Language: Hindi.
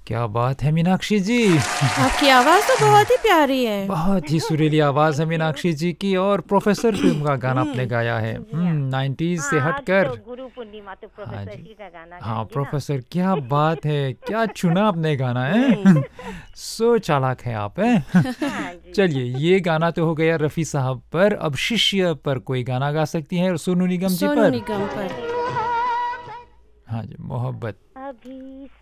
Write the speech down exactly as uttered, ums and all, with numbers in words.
क्या बात है मीनाक्षी जी। आपकी आवाज तो बहुत ही प्यारी है। बहुत ही सुरीली आवाज है मीनाक्षी जी की। और प्रोफेसर फिल्म का गाना आपने हम्म। गाया है, जी हाँ। नाइन्टीज से हाँ, आज तो हटकर। गुरु पूर्णिमा तो हाँ प्रोफेसर जी। जी का गाना हाँ गाएंगे ना। प्रोफेसर, क्या बात है, क्या चुना आपने गाना है। हम्म। सो चालाक है आप हैं। हाँ जी। चलिए, ये गाना तो हो गया रफ़ी साहब पर। अब शिष्य पर कोई गाना गा सकती हैं सोनू निगम जी सोनू पर। निगम पर। हाँ जी, मोहब्बत। अभी